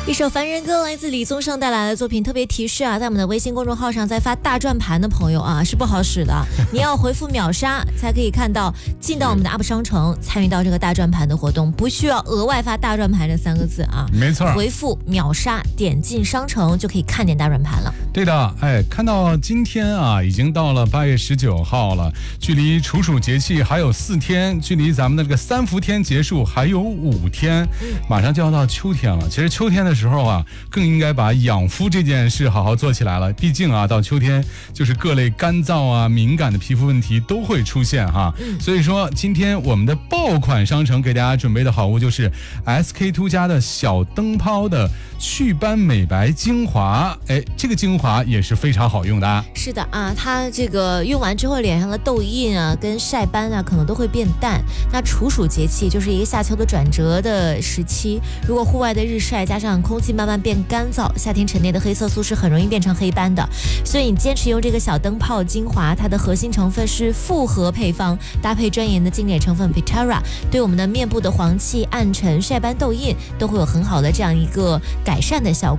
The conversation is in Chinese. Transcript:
一首凡人歌来自李宗盛带来的作品。特别提示啊，在我们的微信公众号上在发大转盘的朋友啊是不好使的，你要回复秒杀才可以看到进到我们的 UP 商城，参与到这个大转盘的活动，不需要额外发大转盘这3个字啊， 没错， 回复秒杀点进商城就可以看见大转盘了。 对的，看到今天啊已经到了8月19号了，距离处暑节气还有4天，距离咱们的这个3伏天结束还有5天，马上就要到秋天了。其实秋天的时候啊，更应该把养肤这件事好好做起来了。毕竟啊，到秋天就是各类干燥啊、敏感的皮肤问题都会出现哈。所以说，今天我们的爆款商城给大家准备的好物就是 SK-II 家的小灯泡的祛斑美白精华。这个精华也是非常好用的啊。 是的啊，它这个用完之后脸上的痘印啊跟晒斑啊可能都会变淡。那处暑节气就是一个夏秋的转折的时期，如果户外的日晒加上空气慢慢变干燥，夏天沉淀的黑色素是很容易变成黑斑的。所以你坚持用这个小灯泡精华，它的核心成分是复合配方，搭配专研的经典成分 Pitara， 对我们的面部的黄气、暗沉、晒斑、痘印都会有很好的这样一个改善的效果。